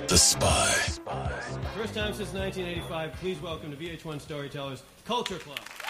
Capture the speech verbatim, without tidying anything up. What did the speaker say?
The Spy. First time since nineteen eighty-five, please welcome to V H one Storytellers, Culture Club.